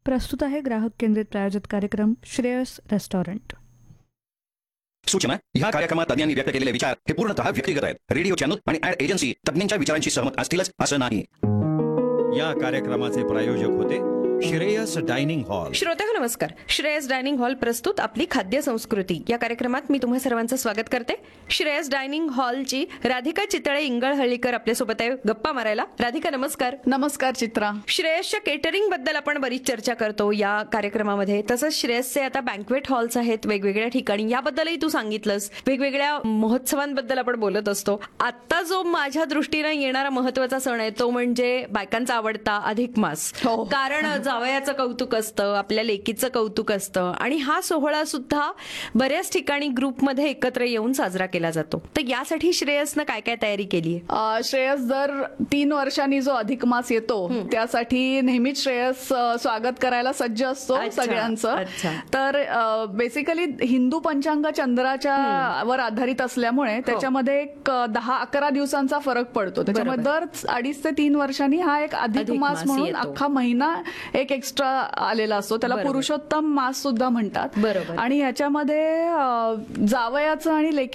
प्रस्तुत आहे ग्राहक केंद्रित प्रायोजित कार्यक्रम श्रेयस रेस्टॉरंट. सूचना: ह्या कार्यक्रमात तज्ञांनी व्यक्त केलेले विचार हे पूर्णतः व्यक्तिगत आहेत. रेडिओ चॅनल आणि ऍड एजन्सी तज्ञांच्या विचारांशी सहमत असतीलच असं नाही. या कार्यक्रमाचे प्रायोजक होते श्रेयस डायनिंग हॉल. श्रोत्याहो नमस्कार. श्रेयस डायनिंग हॉल प्रस्तुत आपली खाद्य संस्कृती या कार्यक्रमात मी तुम्हा सर्वांचं स्वागत करते. श्रेयस डायनिंग हॉलची राधिका चितळे इंगळहळ्ळीकर आपल्यासोबत आहे गप्पा मारायला. राधिका नमस्कार. नमस्कार चित्रा. श्रेयसच्या केटरिंग बद्दल आपण बरीच चर्चा करतो या कार्यक्रमामध्ये. तसंच श्रेयसचे आता बँक्वेट हॉल्स आहेत वेगवेगळ्या ठिकाणी, याबद्दलही तू सांगितलंस. वेगवेगळ्या महोत्सवांबद्दल आपण बोलत असतो. आता जो माझ्या दृष्टीने येणारा महत्वाचा सण आहे तो म्हणजे बायकांचा आवडता अधिक मास. कारण जावयाचं कौतुक असतं, आपल्या लेकीचं कौतुक असतं आणि हा सोहळा सुद्धा बऱ्याच ठिकाणी ग्रुपमध्ये एकत्र येऊन साजरा केला जातो. तर यासाठी श्रेयसनं काय काय तयारी केली आहे? श्रेयस दर 3 वर्षांनी जो अधिक मास येतो त्यासाठी नेहमीच श्रेयस स्वागत करायला सज्ज असतो सगळ्यांचं. तर बेसिकली हिंदू पंचांग चंद्राच्या वर आधारित असल्यामुळे त्याच्यामध्ये एक 10-11 दिवसांचा फरक पडतो. त्याच्यामुळे दर 2.5 ते 3 वर्षांनी हा एक अधिक मास म्हणून अख्खा महिना एक एक्स्ट्रा आलेला असतो. त्याला पुरुषोत्तम मास सुद्धा म्हणतात. आणि ह्याच्यामध्ये जावयाचं आणि लेकी